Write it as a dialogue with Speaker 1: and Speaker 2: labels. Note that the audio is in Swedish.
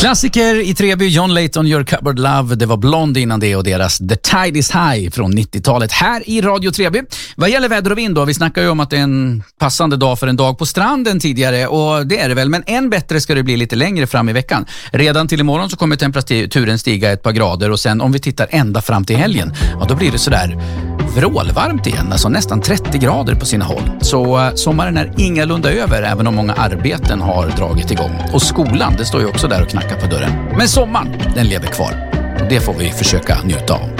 Speaker 1: Klassiker i Treby, John Layton, Your Cupboard Love. Det var Blond innan det och deras The Tide is High från 90-talet här i Radio Treby. Vad gäller väder och vind då, vi snackar ju om att det är en passande dag för en dag på stranden tidigare, och det är det väl, men än bättre ska det bli lite längre fram i veckan. Redan till imorgon så kommer temperaturen stiga ett par grader, och sen om vi tittar ända fram till helgen, ja, då blir det sådär vrålvarmt igen, alltså nästan 30 grader på sina håll. Så sommaren är ingalunda över, även om många arbeten har dragit igång. Och skolan, det står ju också där och knackar på dörren. Men sommaren, den lever kvar. Och det får vi försöka njuta av.